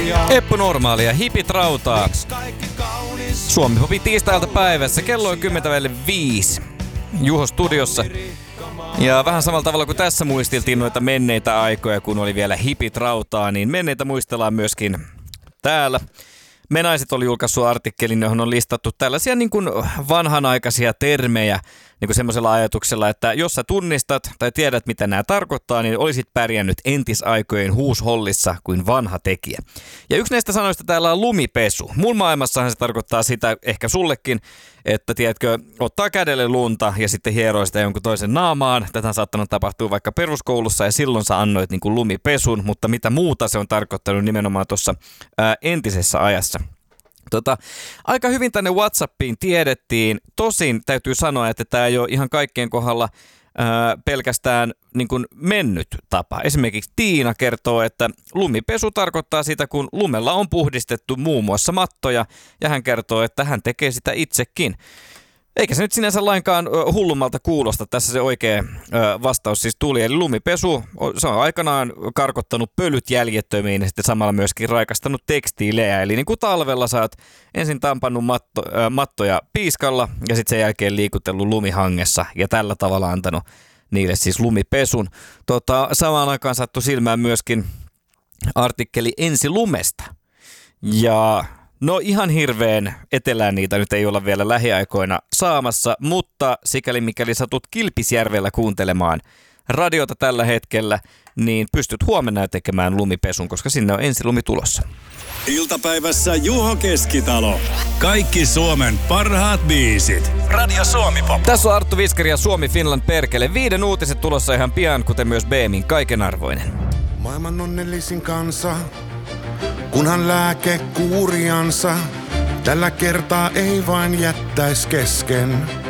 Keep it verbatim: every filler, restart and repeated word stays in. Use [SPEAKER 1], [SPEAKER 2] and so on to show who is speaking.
[SPEAKER 1] Eppu Normaali ja Hipit Rautaa. Suomi Popi tiistailta päivässä. Kello on kymmentä viisi. Juho studiossa. Ja vähän samalla tavalla kuin tässä muistiltiin noita menneitä aikoja, kun oli vielä Hipit Rautaa, niin menneitä muistellaan myöskin täällä. Me Naiset oli julkaissut artikkelin, johon on listattu tällaisia niin kuin vanhanaikaisia termejä niin kuin semmoisella ajatuksella, että jos sä tunnistat tai tiedät, mitä nämä tarkoittaa, niin olisit pärjännyt entisaikojen huushollissa kuin vanha tekijä. Ja yksi näistä sanoista täällä on lumipesu. Mun maailmassahan se tarkoittaa sitä, ehkä sullekin, että tiedätkö, ottaa kädelle lunta ja sitten hieroo sitä jonkun toisen naamaan. Tätä on saattanut tapahtua vaikka peruskoulussa ja silloin sä annoit niin kuin lumipesun, mutta mitä muuta se on tarkoittanut nimenomaan tuossa ää, entisessä ajassa. Tota, aika hyvin tänne WhatsAppiin tiedettiin. Tosin täytyy sanoa, että tämä ei ole ihan kaikkien kohdalla ää, pelkästään niin kuin mennyt tapa. Esimerkiksi Tiina kertoo, että lumipesu tarkoittaa sitä, kun lumella on puhdistettu muun muassa mattoja, ja hän kertoo, että hän tekee sitä itsekin. Eikä se nyt sinänsä lainkaan hullummalta kuulosta. Tässä se oikea vastaus siis tuli. Eli lumipesu, se on aikanaan karkottanut pölyt jäljettömiin ja sitten samalla myöskin raikastanut tekstiilejä. Eli niin kuin talvella sä oot ensin tampannut matto, äh, mattoja piiskalla ja sitten sen jälkeen liikutellut lumihangessa ja tällä tavalla antanut niille siis lumipesun. Tota, samaan aikaan sattui silmään myöskin artikkeli ensilumesta. Ja no ihan hirveän etelään niitä nyt ei olla vielä lähiaikoina saamassa, mutta sikäli mikäli satut Kilpisjärvellä kuuntelemaan radiota tällä hetkellä, niin pystyt huomenna tekemään lumipesun, koska sinne on ensilumi tulossa.
[SPEAKER 2] Iltapäivässä Juho Keskitalo. Kaikki Suomen parhaat biisit. Radio Suomi Pop.
[SPEAKER 1] Tässä on Arttu Viskari ja Suomi Finland perkele. Viiden uutiset tulossa ihan pian, kuten myös B M:n kaikenarvoinen.
[SPEAKER 3] Maailman onnellisin kansa. Kunhan lääke kuuriansa, tällä kertaa ei vain jättäis kesken.